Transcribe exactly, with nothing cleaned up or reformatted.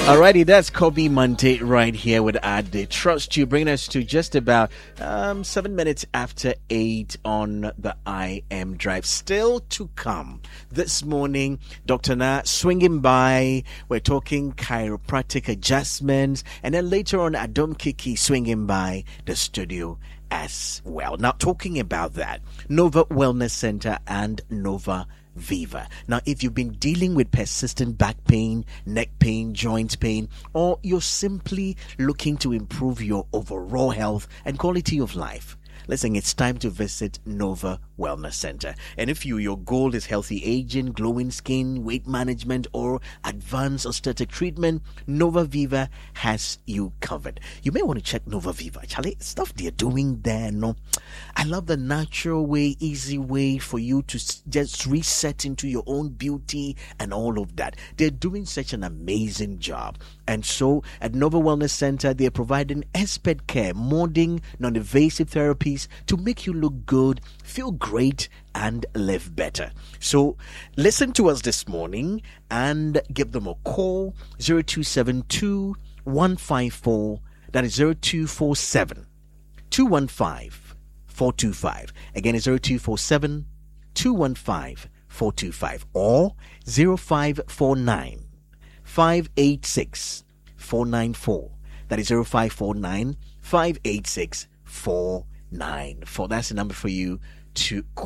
Alrighty, that's Kobe Monte right here with Ade Trust You, bringing us to just about um, seven minutes after eight on the I M Drive. Still to come this morning, Doctor Na swinging by. We're talking chiropractic adjustments, and then later on, Adom Kiki swinging by the studio as well. Now, talking about that, Nova Wellness Center and Nova Viva. Now, if you've been dealing with persistent back pain, neck pain, joint pain, or you're simply looking to improve your overall health and quality of life, listen, it's time to visit Nova Wellness Center. And if you your goal is healthy aging, glowing skin, weight management, or advanced aesthetic treatment, Nova Viva has you covered. You may want to check Nova Viva. Charlie, stuff they're doing there, no? I love the natural way, easy way for you to just reset into your own beauty and all of that. They're doing such an amazing job. And so at Nova Wellness Center, they're providing expert care, molding, non-invasive therapies to make you look good, feel great, and live better. So listen to us this morning and give them a call, zero two seven two, one five four, that is zero two four seven, two one five, four two five. Again, it's zero two four seven, two one five, four two five, or zero five four nine, five eight six, four nine four. That is zero five four nine, five eight six, four nine four. That's the number for you to call.